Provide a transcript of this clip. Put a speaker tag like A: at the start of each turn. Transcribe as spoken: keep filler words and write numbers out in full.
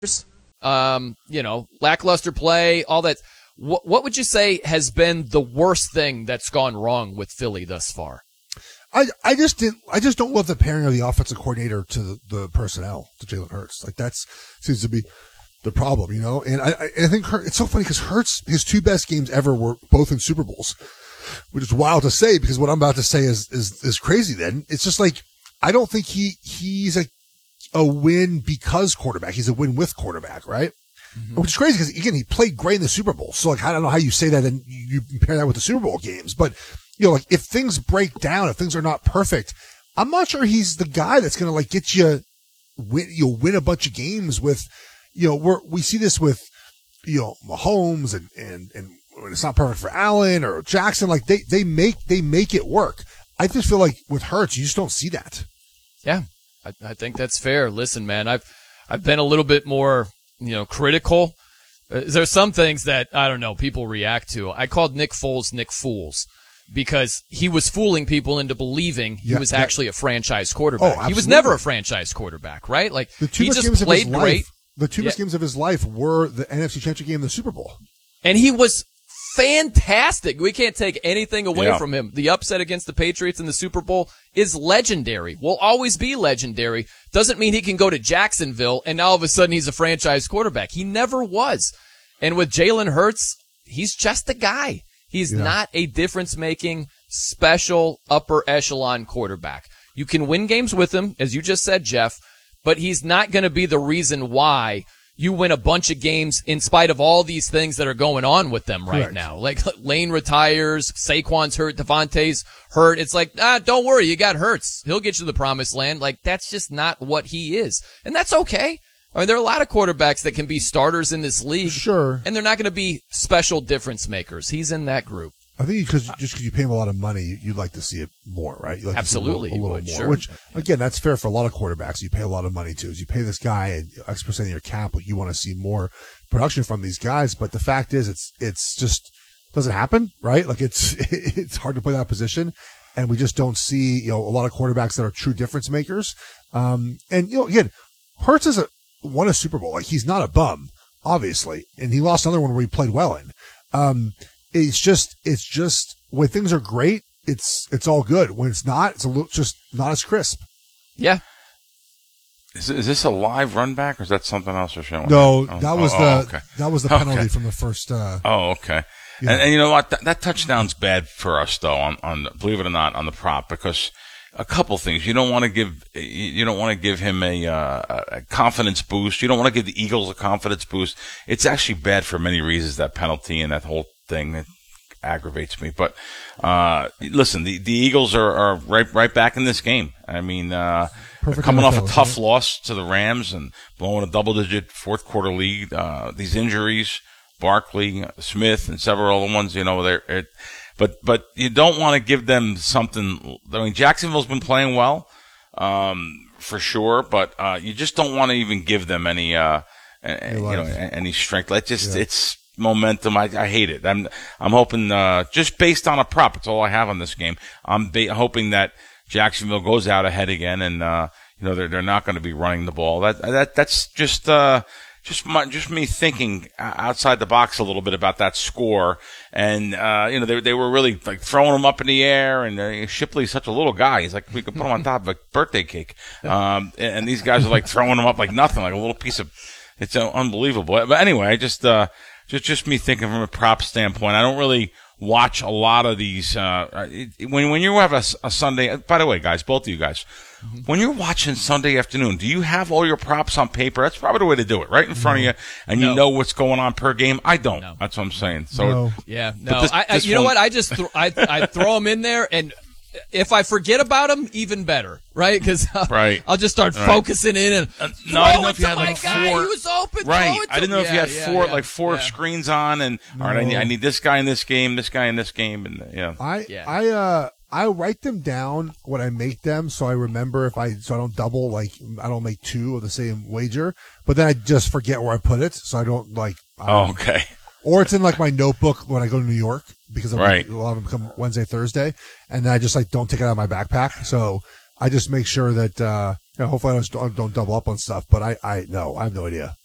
A: um, you know, lackluster play, all that. What, what would you say has been the worst thing that's gone wrong with Philly thus far?
B: I, I just didn't, I just don't love the pairing of the offensive coordinator to the, the personnel, to Jalen Hurts. Like that's seems to be the problem, you know? And I, I, I think Hurts, it's so funny because Hurts, his two best games ever were both in Super Bowls, which is wild to say because what I'm about to say is, is, is crazy then. It's just like, I don't think he, he's a, a win because quarterback. He's a win with quarterback, right? Mm-hmm. Which is crazy because, again, he played great in the Super Bowl. So, like, I don't know how you say that and you compare that with the Super Bowl games. But, you know, like, if things break down, if things are not perfect, I'm not sure he's the guy that's going to, like, get you, win, you'll win a bunch of games with, you know, we're, we see this with, you know, Mahomes and, and, and when it's not perfect for Allen or Jackson. Like, they, they make, they make it work. I just feel like with Hurts, you just don't see that.
A: Yeah, I, I think that's fair. Listen, man, I've, I've been a little bit more, you know, critical. Uh, there's some things that, I don't know, people react to. I called Nick Foles Nick Fools because he was fooling people into believing he
B: yeah,
A: was
B: yeah.
A: actually a franchise quarterback.
B: Oh,
A: he was never a franchise quarterback, right? Like,
B: the two
A: he
B: best
A: just
B: games
A: played
B: of his
A: great.
B: Life, the two best yeah. games of his life were the N F C Championship game and the Super Bowl.
A: And he was fantastic. We can't take anything away
C: yeah.
A: from him. The upset against the Patriots in the Super Bowl is legendary. Will always be legendary. Doesn't mean he can go to Jacksonville and now all of a sudden he's a franchise quarterback. He never was. And with Jalen Hurts, he's just a guy. He's yeah. not a difference-making, special, upper echelon quarterback. You can win games with him, as you just said, Jeff, but he's not going to be the reason why you win a bunch of games in spite of all these things that are going on with them right
B: Correct.
A: now. Like Lane retires, Saquon's hurt, Devontae's hurt. It's like, ah, don't worry, you got Hurts. He'll get you to the promised land. Like, that's just not what he is. And that's okay. I mean, there are a lot of quarterbacks that can be starters in this league.
B: Sure.
A: And they're not going to be special difference makers. He's in that group.
B: I think because just because you pay him a lot of money, you, you'd like to see it more, right? You'd like
A: Absolutely,
B: to see a little, a
A: would,
B: little
A: sure.
B: more. Which again, that's fair for a lot of quarterbacks. You pay a lot of money to. Is you pay this guy and X percent of your cap, but you want to see more production from these guys. But the fact is, it's it's just doesn't happen, right? Like it's it's hard to play that position, and we just don't see you know a lot of quarterbacks that are true difference makers. Um, and you know again, Hurts is a won a Super Bowl. Like he's not a bum, obviously, and he lost another one where he played well in. Um, It's just, it's just when things are great, it's, it's all good. When it's not, it's a little, just not as crisp.
A: Yeah.
C: Is, is this a live run back or is that something else they're showing?
B: No,
C: oh,
B: that was
C: oh,
B: the,
C: oh, okay.
B: that was the penalty
C: okay.
B: from the first, uh,
C: Oh, okay.
B: Yeah.
C: And, and you know what? That, that touchdown's bad for us though on, on, believe it or not, on the prop because a couple things. You don't want to give, you don't want to give him a, uh, a confidence boost. You don't want to give the Eagles a confidence boost. It's actually bad for many reasons, that penalty and that whole thing. It aggravates me. But, uh, listen, the, the Eagles are, are right, right back in this game. I mean, uh, coming off a tough right? loss to the Rams and blowing a double digit fourth quarter lead, uh, these injuries, Barkley, Smith, and several other ones, you know, they're, it, But but you don't want to give them something. I mean, Jacksonville's been playing well, um, for sure. But uh, you just don't want to even give them any, uh, any you know, any strength. Let just yeah. it's momentum. I, I hate it. I'm I'm hoping uh, just based on a prop. It's all I have on this game. I'm ba- hoping that Jacksonville goes out ahead again, and uh, you know they're they're not going to be running the ball. That that that's just. Uh, Just my, just me thinking outside the box a little bit about that score, and uh, you know they they were really like throwing him up in the air, and uh, Shipley's such a little guy. He's like we could put him on top of a birthday cake, um, and, and these guys are like throwing him up like nothing, like a little piece of. It's uh, unbelievable. But anyway, I just uh, just just me thinking from a prop standpoint. I don't really watch a lot of these. Uh, when when you have a, a Sunday. By the way, guys, both of you guys. When you're watching Sunday afternoon, do you have all your props on paper? That's probably the way to do it, right in front no. of you, and no. you know what's going on per game. I don't. No. That's what I'm saying. So,
B: no.
A: yeah, no.
C: This,
A: I, I,
C: this
A: you
C: one,
A: know what? I just th- I I throw them in there, and if I forget about them, even better, right? Because
C: right.
A: I'll just start
C: right.
A: focusing in and
C: uh, no, I didn't know if you had like
A: guy.
C: four.
A: He was open.
C: Right. I didn't know
A: yeah,
C: if you had
A: yeah,
C: four,
A: yeah,
C: like four
A: yeah.
C: screens on, and
B: no.
C: all right, I need, I need this guy in this game, this guy in this game, and yeah.
B: I
A: yeah.
B: I uh. I write them down when I make them, so I remember if I so I don't double like I don't make two of the same wager, but then I just forget where I put it, so I don't like. I don't,
C: oh, okay.
B: Or it's in like my notebook when I go to New York because
C: right.
B: a lot of them come Wednesday, Thursday, and then I just like don't take it out of my backpack. So I just make sure that uh, you know, hopefully I don't, don't double up on stuff. But I I no I have no idea.